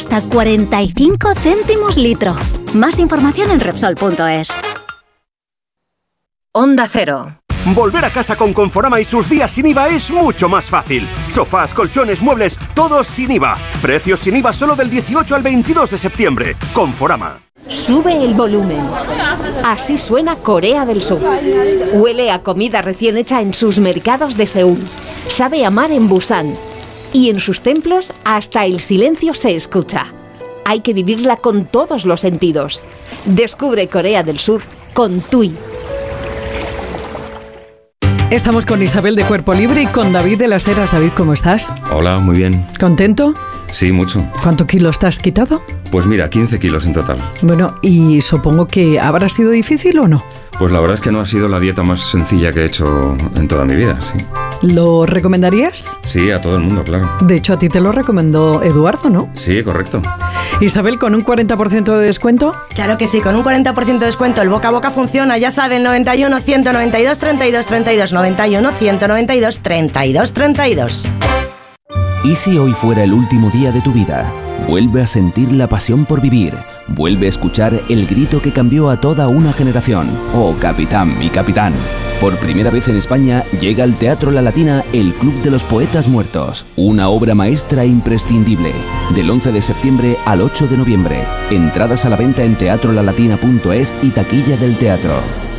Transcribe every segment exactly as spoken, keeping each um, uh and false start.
hasta cuarenta y cinco céntimos litro. Más información en Repsol punto es. Onda Cero. Volver a casa con Conforama y sus días sin I V A es mucho más fácil. Sofás, colchones, muebles, todos sin I V A. Precios sin I V A solo del dieciocho al veintidós de septiembre. Conforama. Sube el volumen. Así suena Corea del Sur. Huele a comida recién hecha en sus mercados de Seúl. Sabe a mar en Busan. Y en sus templos hasta el silencio se escucha. Hay que vivirla con todos los sentidos. Descubre Corea del Sur con TUI. Estamos con Isabel de Cuerpo Libre y con David de las Heras. David, ¿cómo estás? Hola, muy bien. ¿Contento? Sí, mucho. ¿Cuántos kilos te has quitado? Pues mira, quince kilos en total. Bueno, y supongo que habrá sido difícil ¿o no? Pues la verdad es que no ha sido la dieta más sencilla que he hecho en toda mi vida, sí. ¿Lo recomendarías? Sí, a todo el mundo, claro. De hecho, a ti te lo recomendó Eduardo, ¿no? Sí, correcto. Isabel, ¿con un cuarenta por ciento de descuento? Claro que sí, con un cuarenta por ciento de descuento el boca a boca funciona, ya saben, noventa y uno, ciento noventa y dos, treinta y dos, treinta y dos, noventa y uno, ciento noventa y dos, treinta y dos, treinta y dos. ¿Y si hoy fuera el último día de tu vida? Vuelve a sentir la pasión por vivir. Vuelve a escuchar el grito que cambió a toda una generación. Oh, capitán, mi capitán. Por primera vez en España llega al Teatro La Latina el Club de los Poetas Muertos. Una obra maestra imprescindible. Del once de septiembre al ocho de noviembre. Entradas a la venta en teatro la latina punto es y taquilla del teatro.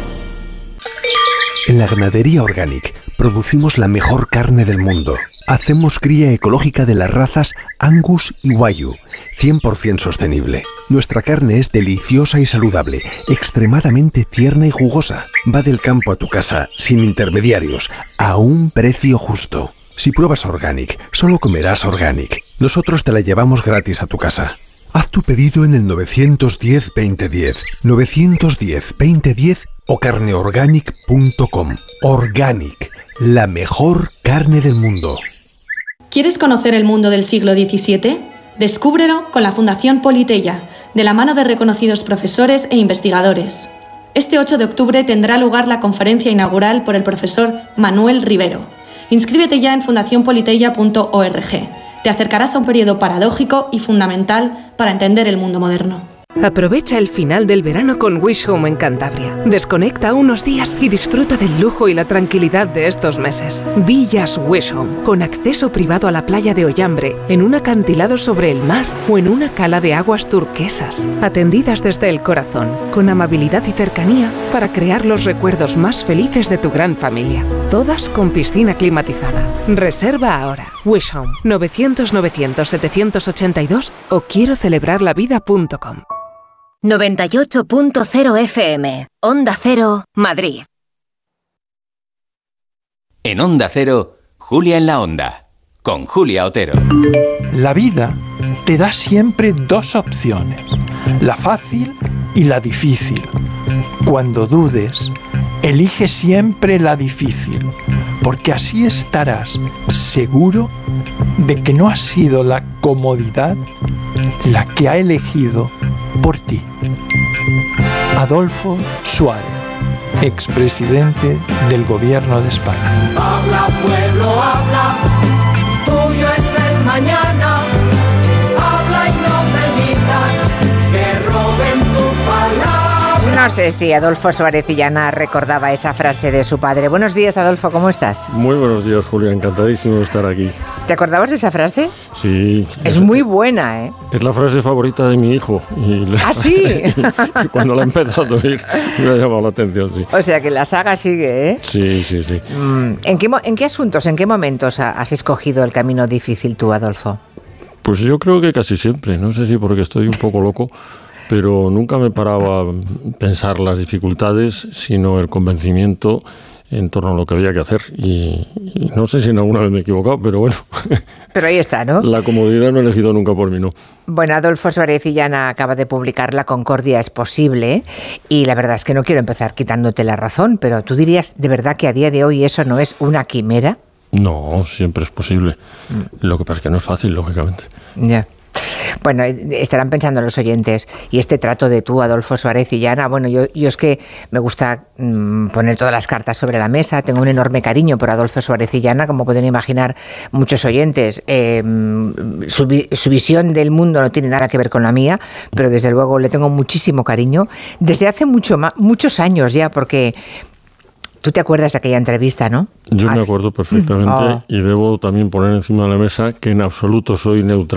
En la Ganadería Organic producimos la mejor carne del mundo. Hacemos cría ecológica de las razas Angus y Wagyu, cien por ciento sostenible. Nuestra carne es deliciosa y saludable, extremadamente tierna y jugosa. Va del campo a tu casa, sin intermediarios, a un precio justo. Si pruebas Organic, solo comerás Organic. Nosotros te la llevamos gratis a tu casa. Haz tu pedido en el nueve uno cero, veinte diez, nueve uno cero, veinte diez o carne organic punto com. Organic, la mejor carne del mundo. ¿Quieres conocer el mundo del siglo diecisiete? Descúbrelo con la Fundación Politeia, de la mano de reconocidos profesores e investigadores. Este ocho de octubre tendrá lugar la conferencia inaugural por el profesor Manuel Rivero. Inscríbete ya en fundación politeia punto org. Te acercarás a un periodo paradójico y fundamental para entender el mundo moderno. Aprovecha el final del verano con Wish Home en Cantabria. Desconecta unos días y disfruta del lujo y la tranquilidad de estos meses. Villas Wish Home, con acceso privado a la playa de Ollambre, en un acantilado sobre el mar o en una cala de aguas turquesas. Atendidas desde el corazón, con amabilidad y cercanía para crear los recuerdos más felices de tu gran familia. Todas con piscina climatizada. Reserva ahora. Wish Home, novecientos novecientos setecientos ochenta y dos o quiero celebrar la vida punto com. noventa y ocho punto cero F M, Onda Cero, Madrid. En Onda Cero, Julia en la Onda, con Julia Otero. La vida te da siempre dos opciones, la fácil y la difícil. Cuando dudes, elige siempre la difícil, porque así estarás seguro de que no ha sido la comodidad la que ha elegido por ti. Adolfo Suárez, expresidente del Gobierno de España. Habla, pueblo, habla, tuyo es el mañana. Habla y no permitas que roben tu palabra. No sé si Adolfo Suárez Illana recordaba esa frase de su padre. Buenos días, Adolfo, ¿cómo estás? Muy buenos días, Julia, encantadísimo de estar aquí. ¿Te acordabas de esa frase? Sí. Es, es muy buena, ¿eh? Es la frase favorita de mi hijo. Y la, ¿Ah, sí? y cuando la he empezado a oír me ha llamado la atención, sí. O sea que la saga sigue, ¿eh? Sí, sí, sí. ¿En qué, ¿En qué asuntos, en qué momentos has escogido el camino difícil tú, Adolfo? Pues yo creo que casi siempre. No sé si porque estoy un poco loco, pero nunca me paraba a pensar las dificultades, sino el convencimiento en torno a lo que había que hacer. Y, y no sé si en alguna vez me he equivocado, pero bueno. Pero ahí está, ¿no? La comodidad no he elegido nunca por mí, ¿no? Bueno, Adolfo Suárez Illana acaba de publicar La Concordia es posible, y la verdad es que no quiero empezar quitándote la razón, pero ¿tú dirías de verdad que a día de hoy eso no es una quimera? No, siempre es posible. Mm. Lo que pasa es que no es fácil, lógicamente. Ya. Bueno, estarán pensando los oyentes, y este trato de tú, Adolfo Suárez y Llana, bueno, yo, yo es que me gusta mmm, poner todas las cartas sobre la mesa, tengo un enorme cariño por Adolfo Suárez y Llana, como pueden imaginar muchos oyentes. Eh, su, su visión del mundo no tiene nada que ver con la mía, pero desde luego le tengo muchísimo cariño, desde hace mucho ma- muchos años ya, porque... Tú te acuerdas de aquella entrevista, ¿no? Yo me acuerdo perfectamente oh. y debo también poner encima de la mesa que en absoluto soy neutral.